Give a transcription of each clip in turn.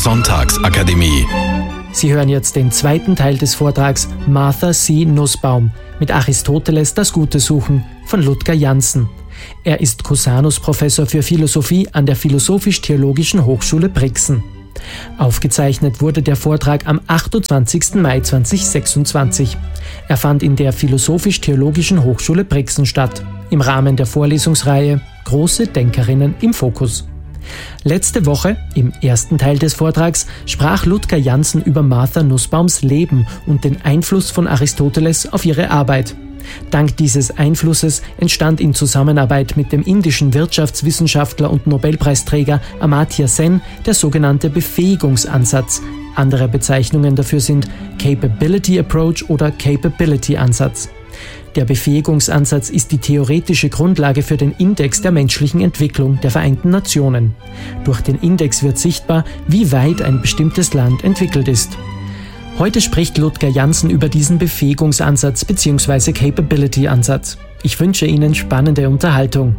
Sonntagsakademie. Sie hören jetzt den zweiten Teil des Vortrags Martha C. Nussbaum mit Aristoteles das Gute suchen von Ludger Jansen. Er ist Cusanus-Professor für Philosophie an der Philosophisch-Theologischen Hochschule Brixen. Aufgezeichnet wurde der Vortrag am 28. Mai 2026. Er fand in der Philosophisch-Theologischen Hochschule Brixen statt, im Rahmen der Vorlesungsreihe Große Denkerinnen im Fokus. Letzte Woche, im ersten Teil des Vortrags, sprach Ludger Jansen über Martha Nussbaums Leben und den Einfluss von Aristoteles auf ihre Arbeit. Dank dieses Einflusses entstand in Zusammenarbeit mit dem indischen Wirtschaftswissenschaftler und Nobelpreisträger Amartya Sen der sogenannte Befähigungsansatz. Andere Bezeichnungen dafür sind Capability Approach oder Capability Ansatz. Der Befähigungsansatz ist die theoretische Grundlage für den Index der menschlichen Entwicklung der Vereinten Nationen. Durch den Index wird sichtbar, wie weit ein bestimmtes Land entwickelt ist. Heute spricht Ludger Jansen über diesen Befähigungsansatz bzw. Capability-Ansatz. Ich wünsche Ihnen spannende Unterhaltung.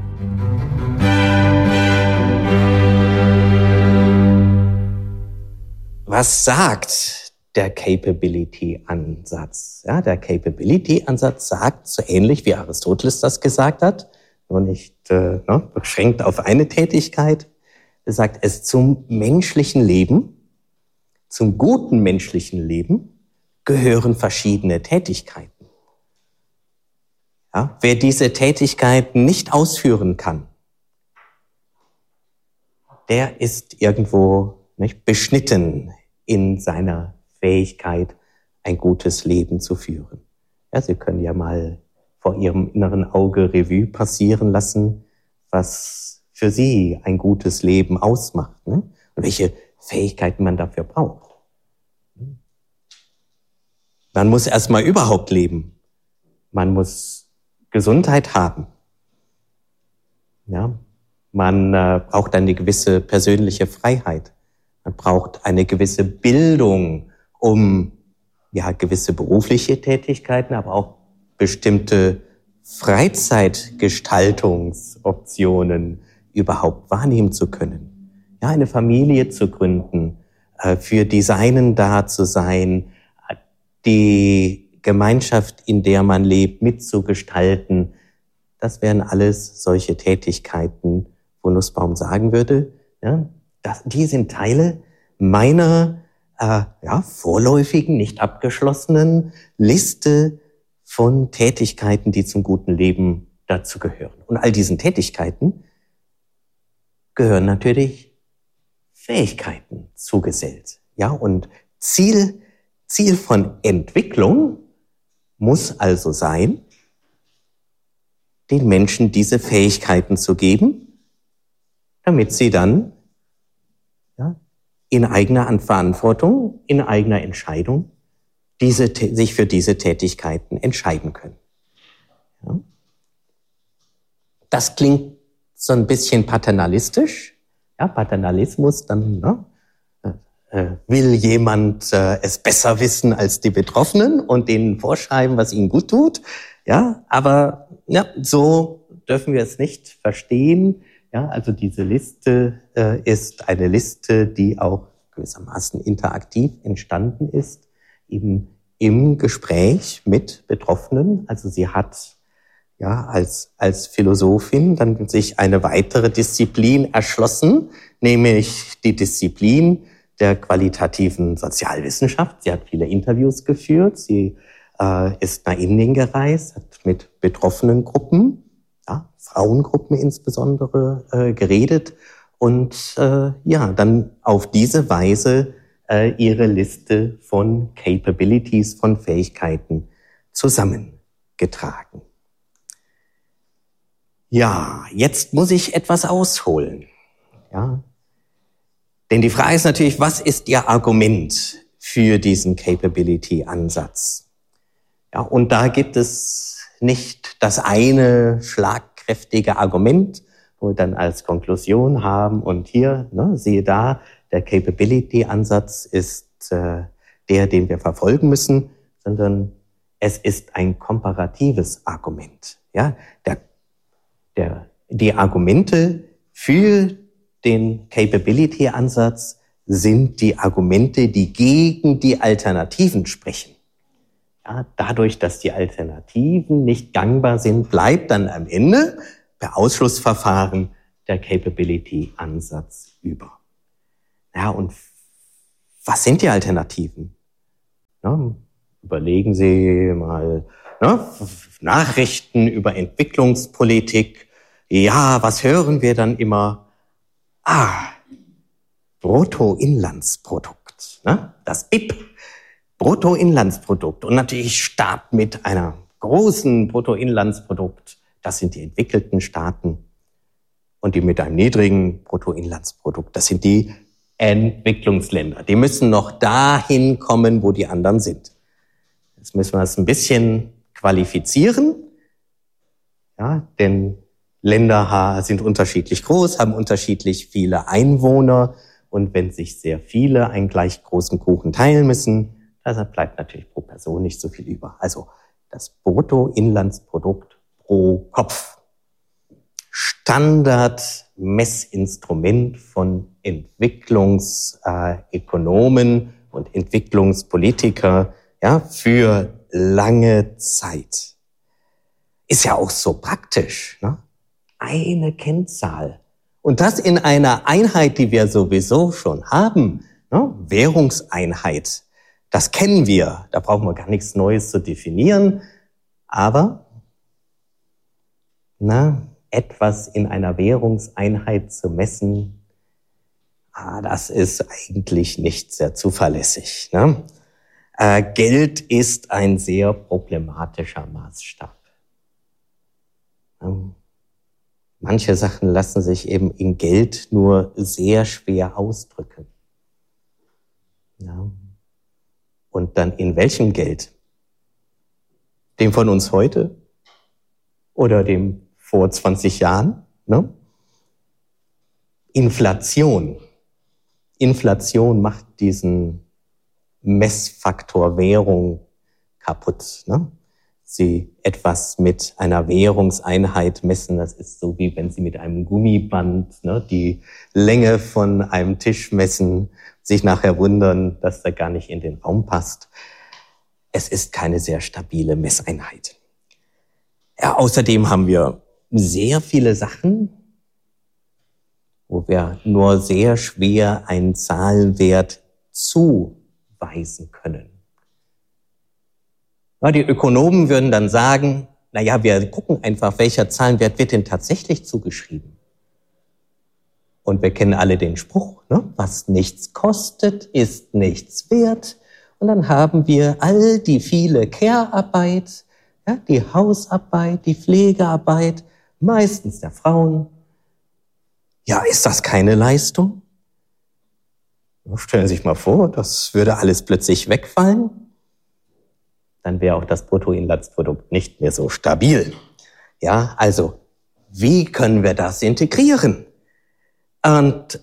Was sagt der Capability-Ansatz? Ja, der Capability-Ansatz sagt, so ähnlich wie Aristoteles das gesagt hat, nur nicht beschränkt auf eine Tätigkeit, er sagt es zum menschlichen Leben, zum guten menschlichen Leben gehören verschiedene Tätigkeiten. Ja, wer diese Tätigkeiten nicht ausführen kann, der ist irgendwo beschnitten in seiner Fähigkeit, ein gutes Leben zu führen. Ja, Sie können ja mal vor Ihrem inneren Auge Revue passieren lassen, was für Sie ein gutes Leben ausmacht, und welche Fähigkeiten man dafür braucht. Man muss erstmal überhaupt leben. Man muss Gesundheit haben. Ja, man braucht eine gewisse persönliche Freiheit. Man braucht eine gewisse Bildung, um gewisse berufliche Tätigkeiten, aber auch bestimmte Freizeitgestaltungsoptionen überhaupt wahrnehmen zu können. Ja, eine Familie zu gründen, für Designen da zu sein, die Gemeinschaft, in der man lebt, mitzugestalten. Das wären alles solche Tätigkeiten, wo Nussbaum sagen würde, die sind Teile meiner vorläufigen, nicht abgeschlossenen Liste von Tätigkeiten, die zum guten Leben dazu gehören. Und all diesen Tätigkeiten gehören natürlich Fähigkeiten zugesellt. Ja, und Ziel von Entwicklung muss also sein, den Menschen diese Fähigkeiten zu geben, damit sie dann in eigener Verantwortung, in eigener Entscheidung sich für diese Tätigkeiten entscheiden können. Ja. Das klingt so ein bisschen paternalistisch. Ja, Paternalismus, dann will jemand es besser wissen als die Betroffenen und denen vorschreiben, was ihnen gut tut. Ja, aber so dürfen wir es nicht verstehen. Ja, also diese Liste ist eine Liste, die auch gewissermaßen interaktiv entstanden ist, eben im Gespräch mit Betroffenen. Also sie hat als Philosophin dann sich eine weitere Disziplin erschlossen, nämlich die Disziplin der qualitativen Sozialwissenschaft. Sie hat viele Interviews geführt, sie ist nach Indien gereist, hat mit betroffenen Gruppen, Frauengruppen insbesondere, geredet und dann auf diese Weise ihre Liste von Capabilities, von Fähigkeiten zusammengetragen. Ja, jetzt muss ich etwas ausholen. Ja. Denn die Frage ist natürlich, was ist Ihr Argument für diesen Capability-Ansatz? Ja, und da gibt es nicht das eine schlagkräftige Argument, wo wir dann als Konklusion haben und hier, siehe da, der Capability-Ansatz ist der, den wir verfolgen müssen, sondern es ist ein komparatives Argument. Ja, die Argumente für den Capability-Ansatz sind die Argumente, die gegen die Alternativen sprechen. Ja, dadurch, dass die Alternativen nicht gangbar sind, bleibt dann am Ende per Ausschlussverfahren der Capability-Ansatz über. Ja, und was sind die Alternativen? Ja, überlegen Sie mal, Nachrichten über Entwicklungspolitik. Ja, was hören wir dann immer? Bruttoinlandsprodukt, das BIP, Bruttoinlandsprodukt. Und natürlich Staat mit einer großen Bruttoinlandsprodukt, das sind die entwickelten Staaten. Und die mit einem niedrigen Bruttoinlandsprodukt, das sind die Entwicklungsländer. Die müssen noch dahin kommen, wo die anderen sind. Jetzt müssen wir das ein bisschen qualifizieren, ja, denn Länder sind unterschiedlich groß, haben unterschiedlich viele Einwohner und wenn sich sehr viele einen gleich großen Kuchen teilen müssen, deshalb bleibt natürlich pro Person nicht so viel über. Also das Bruttoinlandsprodukt pro Kopf. Standardmessinstrument von Entwicklungsökonomen und Entwicklungspolitiker, ja, für lange Zeit. Ist ja auch so praktisch, ne? Eine Kennzahl. Und das in einer Einheit, die wir sowieso schon haben, ne? Währungseinheit. Das kennen wir. Da brauchen wir gar nichts Neues zu definieren. Aber, etwas in einer Währungseinheit zu messen, das ist eigentlich nicht sehr zuverlässig, ne? Geld ist ein sehr problematischer Maßstab. Manche Sachen lassen sich eben in Geld nur sehr schwer ausdrücken. Ja. Und dann in welchem Geld? Dem von uns heute? Oder dem vor 20 Jahren? Ne? Inflation. Inflation macht diesen Messfaktor Währung kaputt. Ne? Sie etwas mit einer Währungseinheit messen, das ist so wie wenn Sie mit einem Gummiband die Länge von einem Tisch messen, sich nachher wundern, dass der gar nicht in den Raum passt. Es ist keine sehr stabile Messeinheit. Ja, außerdem haben wir sehr viele Sachen, wo wir nur sehr schwer einen Zahlenwert zuweisen können. Ja, die Ökonomen würden dann sagen, wir gucken einfach, welcher Zahlenwert wird denn tatsächlich zugeschrieben. Und wir kennen alle den Spruch, was nichts kostet, ist nichts wert. Und dann haben wir all die viele Care-Arbeit, ja, die Hausarbeit, die Pflegearbeit, meistens der Frauen. Ja, ist das keine Leistung? Stellen Sie sich mal vor, das würde alles plötzlich wegfallen. Dann wäre auch das Bruttoinlandsprodukt nicht mehr so stabil. Ja, also, wie können wir das integrieren? Und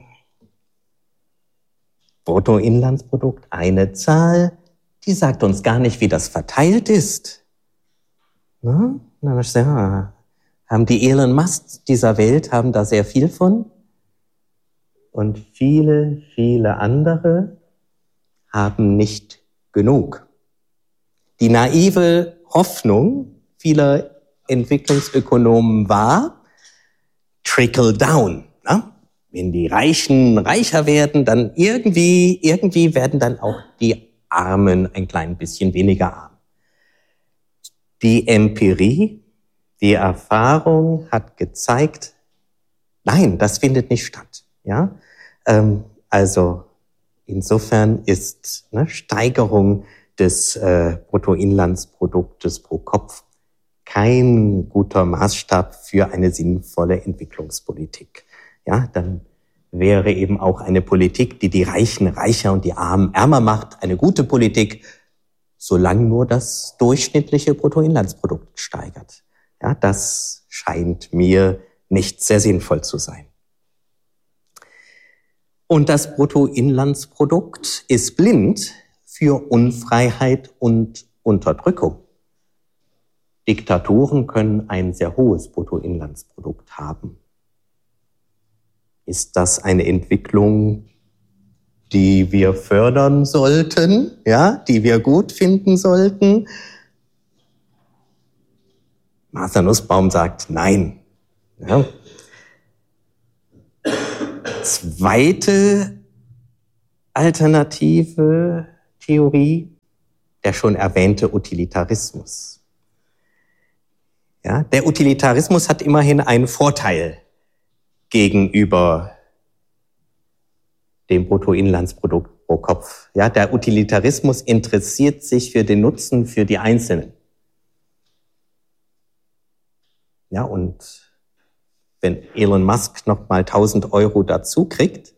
Bruttoinlandsprodukt, eine Zahl, die sagt uns gar nicht, wie das verteilt ist. Haben die Elon Musk dieser Welt, haben da sehr viel von. Und viele, viele andere haben nicht genug. Die naive Hoffnung vieler Entwicklungsökonomen war, trickle down. Wenn die Reichen reicher werden, dann irgendwie werden dann auch die Armen ein klein bisschen weniger arm. Die Empirie, die Erfahrung hat gezeigt, nein, das findet nicht statt. Ja, also insofern ist Steigerung des Bruttoinlandsproduktes pro Kopf kein guter Maßstab für eine sinnvolle Entwicklungspolitik. Ja, dann wäre eben auch eine Politik, die die Reichen reicher und die Armen ärmer macht, eine gute Politik, solange nur das durchschnittliche Bruttoinlandsprodukt steigert. Ja, das scheint mir nicht sehr sinnvoll zu sein. Und das Bruttoinlandsprodukt ist blind für Unfreiheit und Unterdrückung. Diktaturen können ein sehr hohes Bruttoinlandsprodukt haben. Ist das eine Entwicklung, die wir fördern sollten, ja, die wir gut finden sollten. Martha Nussbaum sagt nein. Ja. Zweite alternative Theorie, der schon erwähnte Utilitarismus. Ja, der Utilitarismus hat immerhin einen Vorteil gegenüber dem Bruttoinlandsprodukt pro Kopf. Ja, der Utilitarismus interessiert sich für den Nutzen für die Einzelnen. Ja, und wenn Elon Musk nochmal 1.000 Euro dazu kriegt,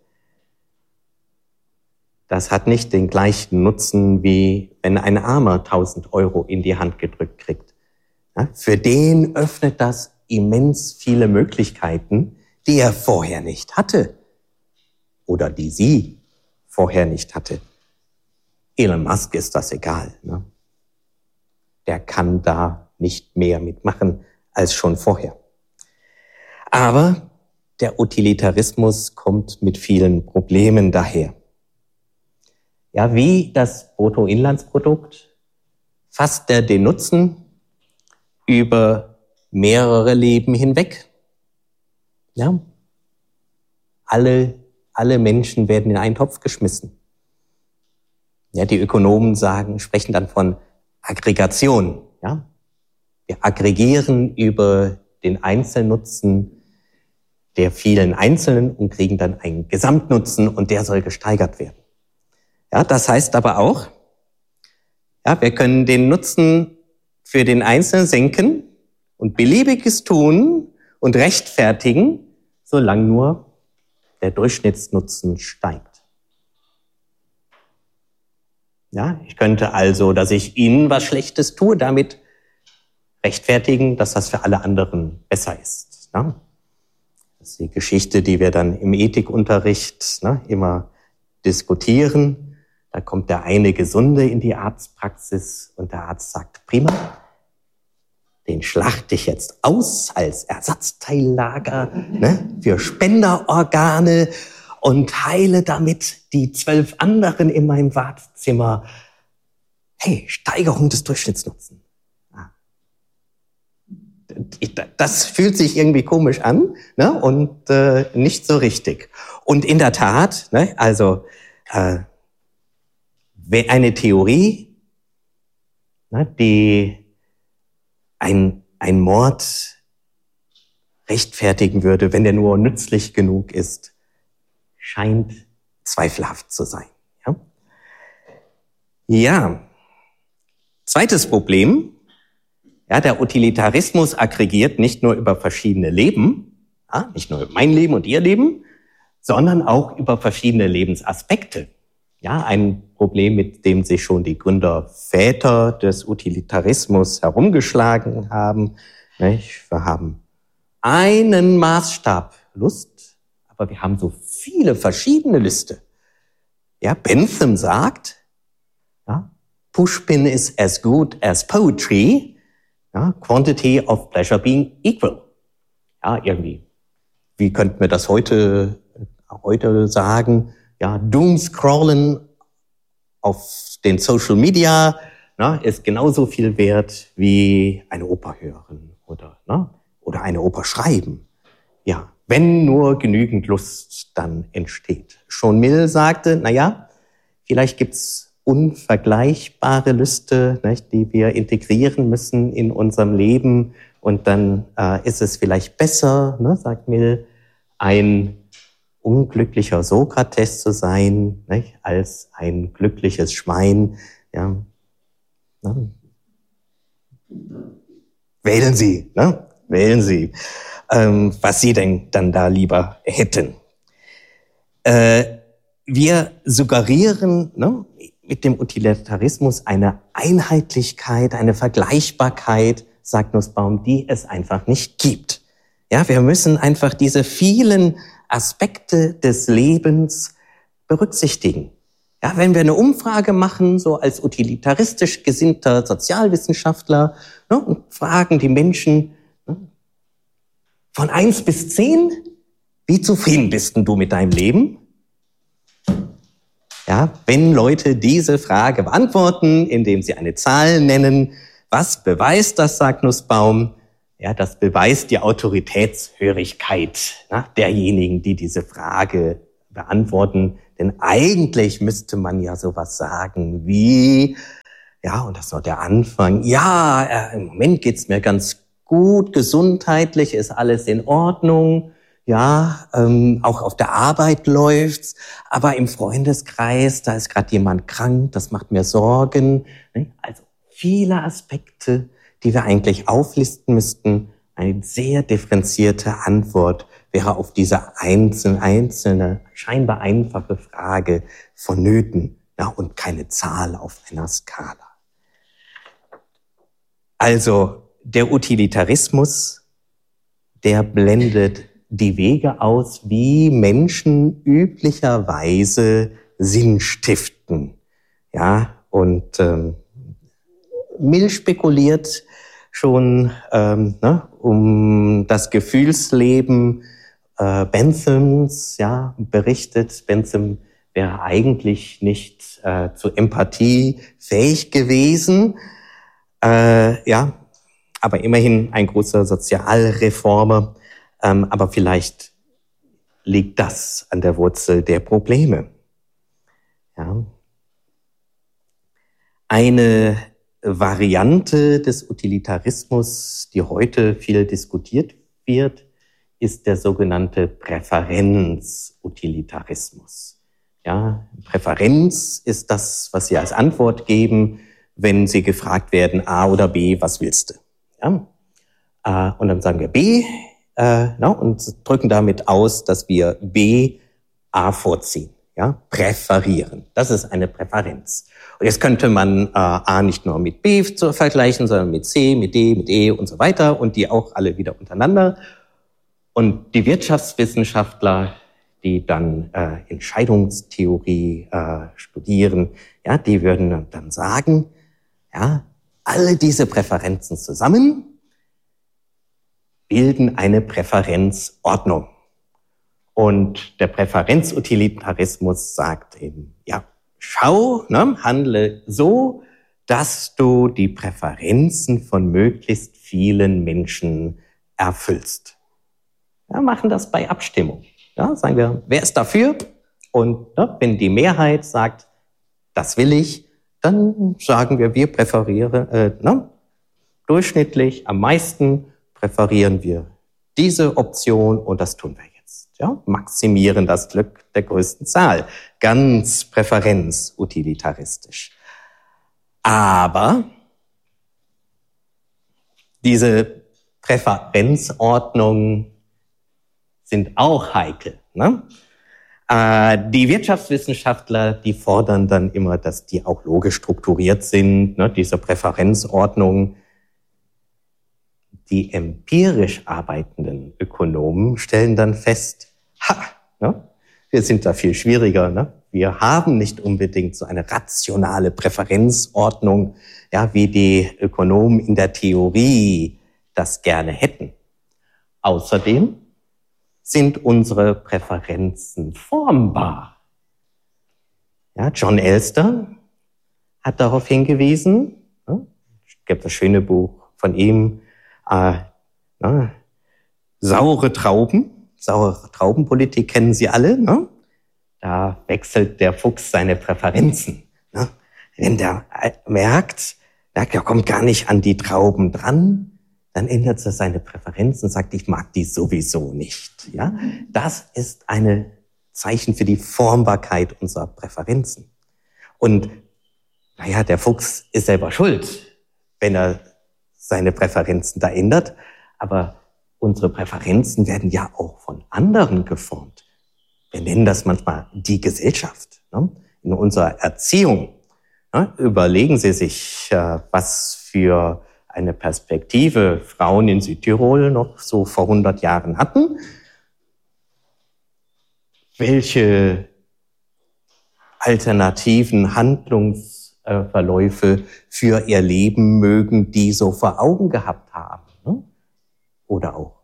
das hat nicht den gleichen Nutzen, wie wenn ein Armer 1.000 Euro in die Hand gedrückt kriegt. Ja, für den öffnet das immens viele Möglichkeiten, die er vorher nicht hatte. Oder die sie vorher nicht hatte. Elon Musk ist das egal. Ne? Der kann da nicht mehr mitmachen als schon vorher. Aber der Utilitarismus kommt mit vielen Problemen daher. Ja, wie das Bruttoinlandsprodukt fasst er den Nutzen über mehrere Leben hinweg. Ja, alle Menschen werden in einen Topf geschmissen. Ja, die Ökonomen sprechen dann von Aggregation. Ja, wir aggregieren über den Einzelnutzen der vielen Einzelnen und kriegen dann einen Gesamtnutzen und der soll gesteigert werden. Ja, das heißt aber auch, ja, wir können den Nutzen für den Einzelnen senken und Beliebiges tun und rechtfertigen, solange nur der Durchschnittsnutzen steigt. Ja, ich könnte also, dass ich Ihnen was Schlechtes tue, damit rechtfertigen, dass das für alle anderen besser ist. Ja? Das ist die Geschichte, die wir dann im Ethikunterricht immer diskutieren. Da kommt der eine Gesunde in die Arztpraxis und der Arzt sagt, prima, den schlachte ich jetzt aus als Ersatzteillager für Spenderorgane und heile damit die 12 anderen in meinem Wartezimmer. Hey, Steigerung des Durchschnittsnutzens. Das fühlt sich irgendwie komisch an und nicht so richtig. Und in der Tat, eine Theorie, die ein Mord rechtfertigen würde, wenn der nur nützlich genug ist, scheint zweifelhaft zu sein. Ja. Zweites Problem. Ja, der Utilitarismus aggregiert nicht nur über verschiedene Leben, nicht nur über mein Leben und Ihr Leben, sondern auch über verschiedene Lebensaspekte. Ja, ein Problem, mit dem sich schon die Gründerväter des Utilitarismus herumgeschlagen haben. Wir haben einen Maßstab, Lust, aber wir haben so viele verschiedene Lüste. Ja, Bentham sagt, Pushpin is as good as poetry, quantity of pleasure being equal. Ja, irgendwie. Wie könnten wir das heute sagen? Ja, Doomscrollen auf den Social Media ist genauso viel wert wie eine Oper hören oder eine Oper schreiben. Ja, wenn nur genügend Lust dann entsteht. Schon Mill sagte, vielleicht gibt's unvergleichbare Lüste, die wir integrieren müssen in unserem Leben und dann ist es vielleicht besser, sagt Mill, ein unglücklicher Sokrates zu sein, als ein glückliches Schwein. Ja. Wählen Sie, wählen Sie, was Sie denn dann da lieber hätten. Wir suggerieren mit dem Utilitarismus eine Einheitlichkeit, eine Vergleichbarkeit, sagt Nussbaum, die es einfach nicht gibt. Ja, wir müssen einfach diese vielen Aspekte des Lebens berücksichtigen. Ja, wenn wir eine Umfrage machen, so als utilitaristisch gesinnter Sozialwissenschaftler, und fragen die Menschen von 1 bis 10, wie zufrieden bist denn du mit deinem Leben? Ja, wenn Leute diese Frage beantworten, indem sie eine Zahl nennen, was beweist das, sagt Nussbaum? Ja, das beweist die Autoritätshörigkeit derjenigen, die diese Frage beantworten. Denn eigentlich müsste man ja sowas sagen wie, ja, und das ist noch der Anfang, ja, im Moment geht's mir ganz gut, gesundheitlich ist alles in Ordnung, ja, auch auf der Arbeit läuft's, aber im Freundeskreis, da ist gerade jemand krank, das macht mir Sorgen. Also viele Aspekte, die wir eigentlich auflisten müssten. Eine sehr differenzierte Antwort wäre auf diese einzelne, scheinbar einfache Frage vonnöten, ja, und keine Zahl auf einer Skala. Also der Utilitarismus, der blendet die Wege aus, wie Menschen üblicherweise Sinn stiften. Ja, und Mill spekuliert schon um das Gefühlsleben Benthams, ja, berichtet, Bentham wäre eigentlich nicht zur Empathie fähig gewesen, ja, aber immerhin ein großer Sozialreformer, aber vielleicht liegt das an der Wurzel der Probleme. Ja. Eine Variante des Utilitarismus, die heute viel diskutiert wird, ist der sogenannte Präferenzutilitarismus. Ja, Präferenz ist das, was Sie als Antwort geben, wenn Sie gefragt werden, A oder B, was willst du? Ja? Und dann sagen wir B und drücken damit aus, dass wir B, A vorziehen. Ja, präferieren. Das ist eine Präferenz. Und jetzt könnte man A nicht nur mit B vergleichen, sondern mit C, mit D, mit E und so weiter und die auch alle wieder untereinander. Und die Wirtschaftswissenschaftler, die dann Entscheidungstheorie studieren, ja, die würden dann sagen, ja, alle diese Präferenzen zusammen bilden eine Präferenzordnung. Und der Präferenzutilitarismus sagt eben, ja, schau, handle so, dass du die Präferenzen von möglichst vielen Menschen erfüllst. Ja, machen das bei Abstimmung. Ja, sagen wir, wer ist dafür? Und wenn die Mehrheit sagt, das will ich, dann sagen wir präferieren, durchschnittlich am meisten präferieren wir diese Option und das tun wir jetzt. Ja, maximieren das Glück der größten Zahl. Ganz präferenzutilitaristisch. Aber diese Präferenzordnungen sind auch heikel. Ne? Die Wirtschaftswissenschaftler, die fordern dann immer, dass die auch logisch strukturiert sind, ne, diese Präferenzordnungen. Die empirisch arbeitenden Ökonomen stellen dann fest, wir sind da viel schwieriger. Ne? Wir haben nicht unbedingt so eine rationale Präferenzordnung, ja, wie die Ökonomen in der Theorie das gerne hätten. Außerdem sind unsere Präferenzen formbar. Ja, John Elster hat darauf hingewiesen, es gibt das schöne Buch von ihm, saure Traubenpolitik kennen Sie alle. Ne? Da wechselt der Fuchs seine Präferenzen. Ne? Wenn der merkt, er kommt gar nicht an die Trauben dran, dann ändert er seine Präferenzen und sagt, ich mag die sowieso nicht. Ja? Das ist ein Zeichen für die Formbarkeit unserer Präferenzen. Und der Fuchs ist selber schuld, wenn er seine Präferenzen da ändert, aber unsere Präferenzen werden ja auch von anderen geformt. Wir nennen das manchmal die Gesellschaft. Ne? In unserer Erziehung überlegen Sie sich, was für eine Perspektive Frauen in Südtirol noch so vor 100 Jahren hatten. Welche alternativen Handlungsverläufe für ihr Leben mögen die so vor Augen gehabt haben. Ne? Oder auch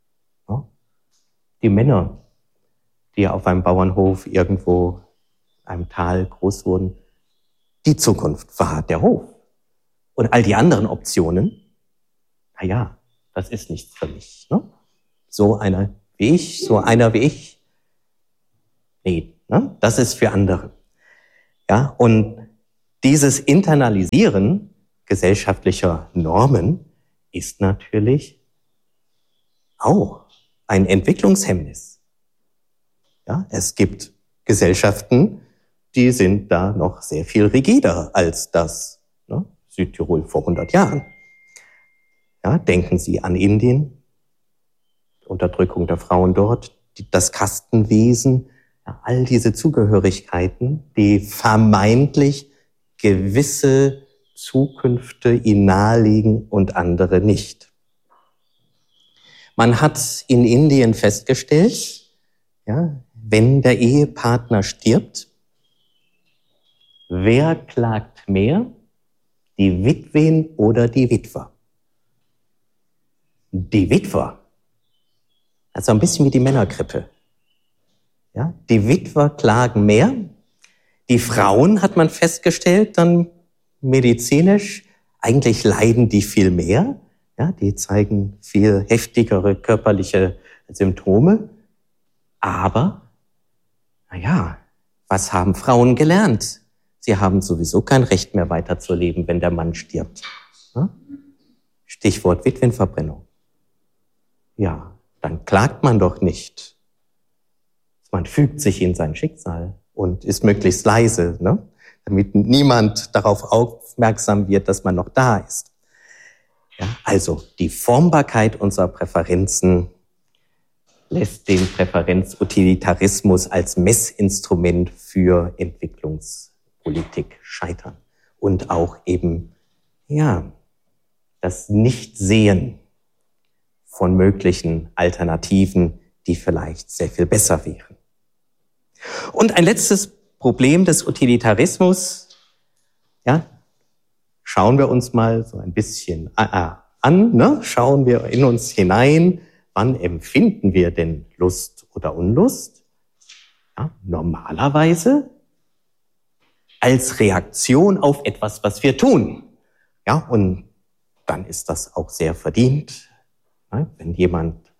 die Männer, die auf einem Bauernhof irgendwo einem Tal groß wurden, die Zukunft war der Hof. Und all die anderen Optionen, naja, das ist nichts für mich. Ne? So einer wie ich, nee, ne? Das ist für andere. Ja, und dieses Internalisieren gesellschaftlicher Normen ist natürlich auch ein Entwicklungshemmnis. Ja, es gibt Gesellschaften, die sind da noch sehr viel rigider als das, ne, Südtirol vor 100 Jahren. Ja, denken Sie an Indien, Unterdrückung der Frauen dort, das Kastenwesen, ja, all diese Zugehörigkeiten, die vermeintlich gewisse Zukünfte ihnen nahelegen und andere nicht. Man hat in Indien festgestellt, ja, wenn der Ehepartner stirbt, wer klagt mehr? Die Witwen oder die Witwer? Die Witwer. Also ein bisschen wie die Männergrippe. Ja, die Witwer klagen mehr. Die Frauen, hat man festgestellt, dann medizinisch, eigentlich leiden die viel mehr. Ja, die zeigen viel heftigere körperliche Symptome. Aber, naja, was haben Frauen gelernt? Sie haben sowieso kein Recht mehr weiterzuleben, wenn der Mann stirbt. Ja? Stichwort Witwenverbrennung. Ja, dann klagt man doch nicht. Man fügt sich in sein Schicksal und ist möglichst leise, ne? Damit niemand darauf aufmerksam wird, dass man noch da ist. Ja, also die Formbarkeit unserer Präferenzen lässt den Präferenzutilitarismus als Messinstrument für Entwicklungspolitik scheitern. Und auch eben, ja, das Nichtsehen von möglichen Alternativen, die vielleicht sehr viel besser wären. Und ein letztes Problem des Utilitarismus, ja, schauen wir uns mal so ein bisschen an, ne? Schauen wir in uns hinein, wann empfinden wir denn Lust oder Unlust? Ja, normalerweise als Reaktion auf etwas, was wir tun. Ja, und dann ist das auch sehr verdient, ne? Wenn jemand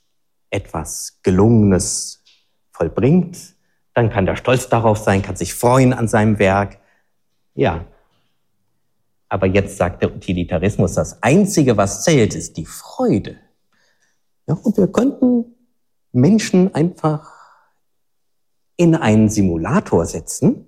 etwas Gelungenes vollbringt, dann kann der stolz darauf sein, kann sich freuen an seinem Werk. Ja, aber jetzt sagt der Utilitarismus, das Einzige, was zählt, ist die Freude. Ja, und wir könnten Menschen einfach in einen Simulator setzen.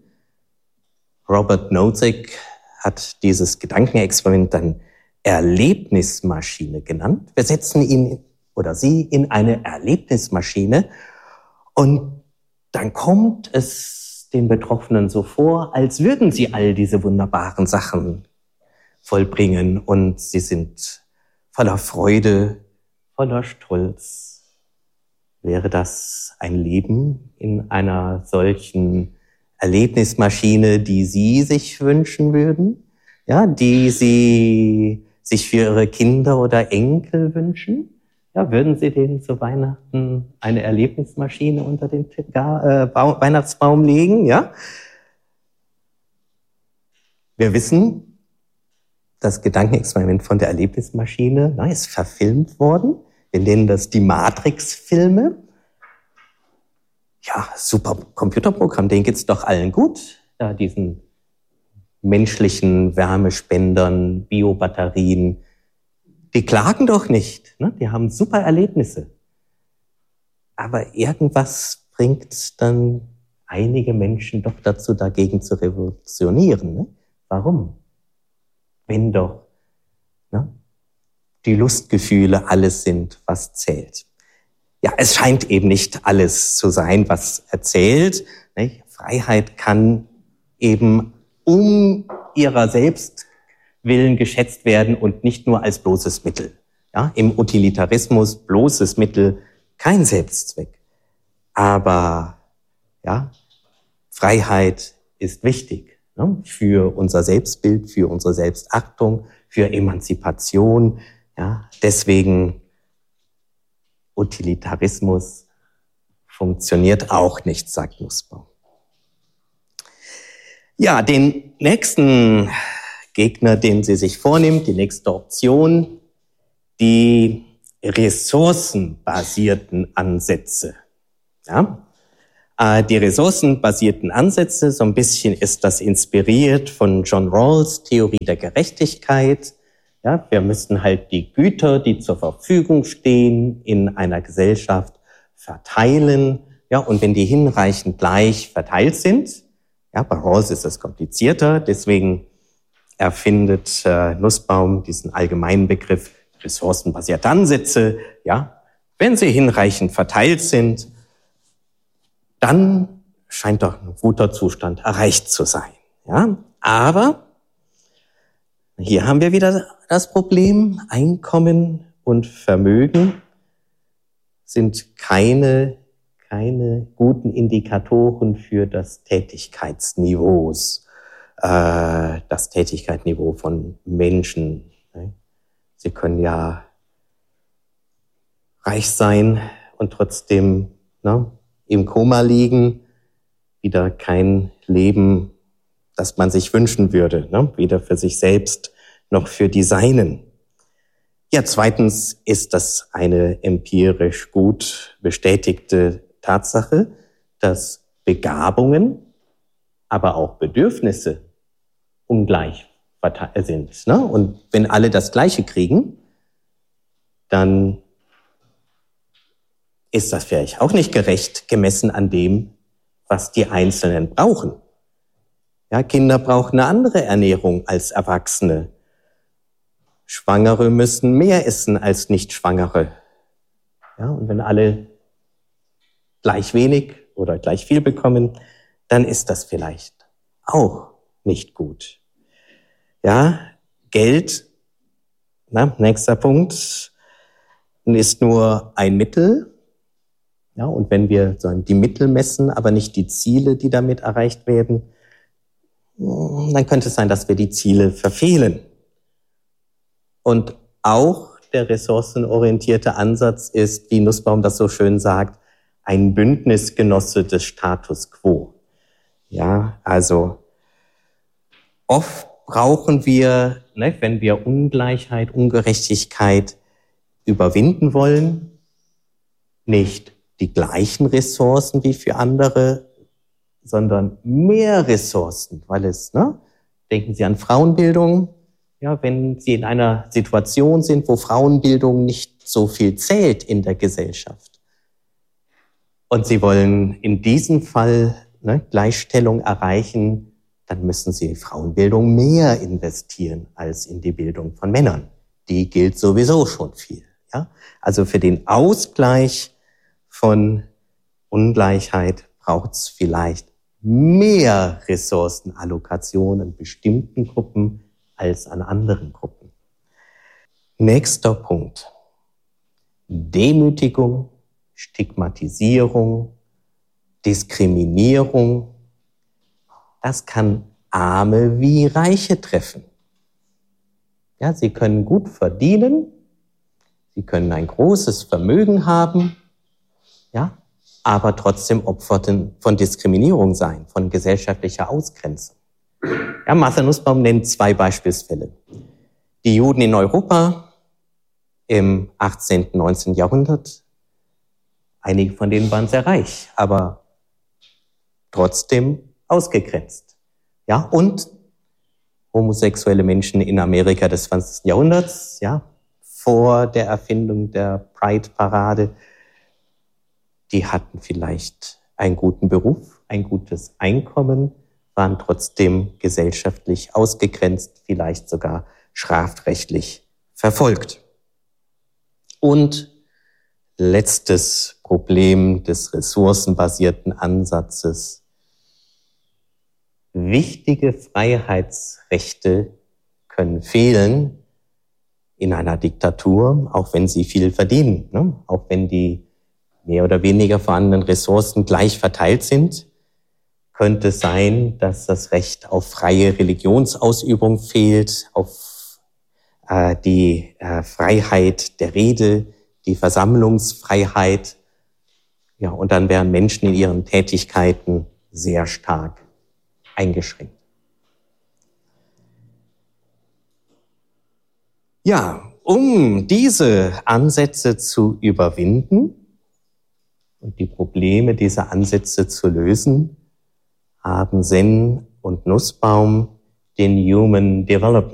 Robert Nozick hat dieses Gedankenexperiment dann Erlebnismaschine genannt. Wir setzen ihn oder sie in eine Erlebnismaschine und dann kommt es den Betroffenen so vor, als würden sie all diese wunderbaren Sachen vollbringen und sie sind voller Freude, voller Stolz. Wäre das ein Leben in einer solchen Erlebnismaschine, die Sie sich wünschen würden? Ja, die Sie sich für Ihre Kinder oder Enkel wünschen? Ja, würden Sie denen zu Weihnachten eine Erlebnismaschine unter den Weihnachtsbaum legen? Ja? Wir wissen, das Gedankenexperiment von der Erlebnismaschine ist verfilmt worden. Wir nennen das die Matrix-Filme. Ja, super Computerprogramm, denen geht's doch allen gut. Ja, diesen menschlichen Wärmespendern, Biobatterien, die klagen doch nicht, ne? Die haben super Erlebnisse. Aber irgendwas bringt dann einige Menschen doch dazu, dagegen zu revolutionieren. Ne? Warum? Wenn doch, ne, die Lustgefühle alles sind, was zählt. Ja, es scheint eben nicht alles zu sein, was erzählt. Ne? Freiheit kann eben um ihrer selbst willen geschätzt werden und nicht nur als bloßes Mittel. Ja, im Utilitarismus bloßes Mittel, kein Selbstzweck. Aber ja, Freiheit ist wichtig, ne, für unser Selbstbild, für unsere Selbstachtung, für Emanzipation. Ja, deswegen Utilitarismus funktioniert auch nicht, sagt Nussbaum. Ja, den nächsten Gegner, den sie sich vornimmt, die nächste Option, die ressourcenbasierten Ansätze. Ja? Die ressourcenbasierten Ansätze, so ein bisschen ist das inspiriert von John Rawls Theorie der Gerechtigkeit. Ja, wir müssen halt die Güter, die zur Verfügung stehen, in einer Gesellschaft verteilen. Ja, und wenn die hinreichend gleich verteilt sind, ja, bei Rawls ist das komplizierter, deswegen erfindet Nussbaum diesen allgemeinen Begriff ressourcenbasierte Ansätze. Ja, wenn sie hinreichend verteilt sind, dann scheint doch ein guter Zustand erreicht zu sein. Ja, aber hier haben wir wieder das Problem, Einkommen und Vermögen sind keine guten Indikatoren für das Tätigkeitsniveau von Menschen. Sie können ja reich sein und trotzdem im Koma liegen, wieder kein Leben, das man sich wünschen würde, weder für sich selbst noch für die Seinen. Ja, zweitens ist das eine empirisch gut bestätigte Tatsache, dass Begabungen, aber auch Bedürfnisse ungleich sind. Und wenn alle das Gleiche kriegen, dann ist das vielleicht auch nicht gerecht gemessen an dem, was die Einzelnen brauchen. Ja, Kinder brauchen eine andere Ernährung als Erwachsene. Schwangere müssen mehr essen als Nicht-Schwangere. Ja, und wenn alle gleich wenig oder gleich viel bekommen, dann ist das vielleicht auch nicht gut. Ja, Geld, nächster Punkt, ist nur ein Mittel. Ja, und wenn wir die Mittel messen, aber nicht die Ziele, die damit erreicht werden, dann könnte es sein, dass wir die Ziele verfehlen. Und auch der ressourcenorientierte Ansatz ist, wie Nussbaum das so schön sagt, ein Bündnisgenosse des Status quo. Ja, also oft brauchen wir, wenn wir Ungleichheit, Ungerechtigkeit überwinden wollen, nicht die gleichen Ressourcen wie für andere, sondern mehr Ressourcen, weil es, denken Sie an Frauenbildung, ja, wenn Sie in einer Situation sind, wo Frauenbildung nicht so viel zählt in der Gesellschaft und Sie wollen in diesem Fall Gleichstellung erreichen, dann müssen Sie in Frauenbildung mehr investieren als in die Bildung von Männern. Die gilt sowieso schon viel. Ja? Also für den Ausgleich von Ungleichheit braucht es vielleicht mehr Ressourcenallokation an bestimmten Gruppen als an anderen Gruppen. Nächster Punkt. Demütigung, Stigmatisierung, Diskriminierung. Das kann Arme wie Reiche treffen. Ja, sie können gut verdienen, sie können ein großes Vermögen haben, ja, aber trotzdem Opfer von Diskriminierung sein, von gesellschaftlicher Ausgrenzung. Ja, Martha Nussbaum nennt 2 Beispielsfälle. Die Juden in Europa im 18., 19. Jahrhundert. Einige von denen waren sehr reich, aber trotzdem ausgegrenzt. Ja, und homosexuelle Menschen in Amerika des 20. Jahrhunderts, ja, vor der Erfindung der Pride-Parade, die hatten vielleicht einen guten Beruf, ein gutes Einkommen, waren trotzdem gesellschaftlich ausgegrenzt, vielleicht sogar strafrechtlich verfolgt. Und letztes Problem des ressourcenbasierten Ansatzes. Wichtige Freiheitsrechte können fehlen in einer Diktatur, auch wenn sie viel verdienen, auch wenn die mehr oder weniger vorhandenen Ressourcen gleich verteilt sind, könnte es sein, dass das Recht auf freie Religionsausübung fehlt, auf die Freiheit der Rede, die Versammlungsfreiheit. Ja, und dann wären Menschen in ihren Tätigkeiten sehr stark eingeschränkt. Ja, um diese Ansätze zu überwinden und die Probleme dieser Ansätze zu lösen, haben Sen und Nussbaum den Human Development